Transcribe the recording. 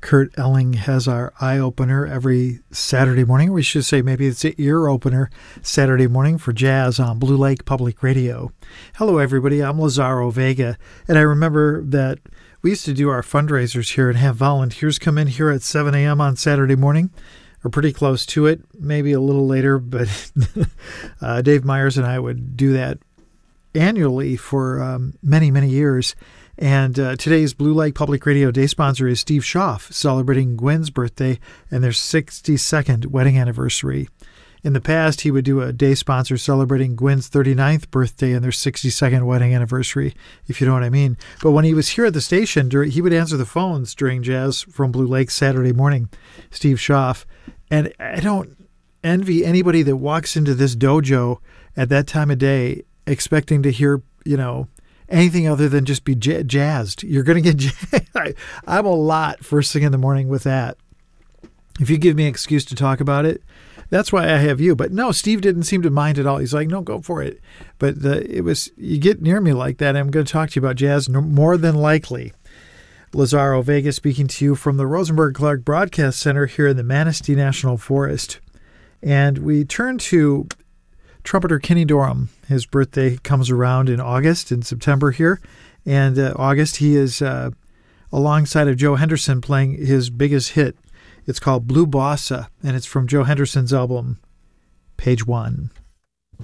Kurt Elling has our eye opener every Saturday morning. We should say maybe it's an ear opener Saturday morning for jazz on Blue Lake Public Radio. Hello, everybody. I'm Lazaro Vega, and I remember that we used to do our fundraisers here and have volunteers come in here at 7 a.m. on Saturday morning. We're pretty close to it, maybe a little later, but Dave Myers and I would do that annually for many, many years. And today's Blue Lake Public Radio Day sponsor is Steve Schaff, celebrating Gwen's birthday and their 62nd wedding anniversary. In the past, he would do a day sponsor celebrating Gwen's 39th birthday and their 62nd wedding anniversary, if you know what I mean. But when he was here at the station, he would answer the phones during Jazz from Blue Lake Saturday morning, Steve Schaff. And I don't envy anybody that walks into this dojo at that time of day expecting to hear, anything other than just be jazzed. You're going to get jazzed. I'm a lot first thing in the morning with that. If you give me an excuse to talk about it, that's why I have you. But no, Steve didn't seem to mind at all. He's like, no, go for it. But you get near me like that, I'm going to talk to you about jazz more than likely. Lazaro Vega speaking to you from the Rosenberg Clark Broadcast Center here in the Manistee National Forest. And we turn to trumpeter Kenny Dorham. His birthday comes around in September here. And August, he is alongside of Joe Henderson playing his biggest hit. It's called Blue Bossa, and it's from Joe Henderson's album, Page One.